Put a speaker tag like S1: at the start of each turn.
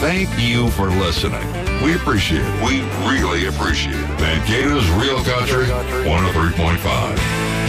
S1: Thank you for listening. We appreciate it. We really appreciate it. Mankato's Real Country 103.5.